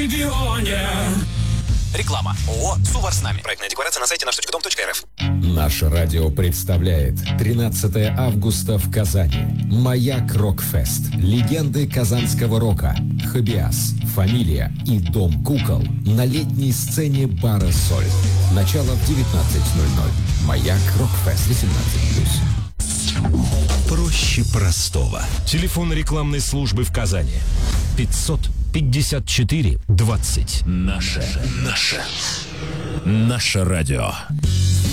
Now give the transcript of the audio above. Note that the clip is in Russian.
регионе. Реклама. ООО «Сувар с нами». Проектная декларация на сайте наш.дом.рф. Наше радио представляет 13 августа в Казани. Маяк Рок-фест. Легенды казанского рока. Хабиас, Фамилия и Дом кукол на летней сцене бара «Соль». Начало в 19:00. Маяк Рок-фест 18+. Проще простого. Телефон рекламной службы в Казани. 554 20. Наше радио.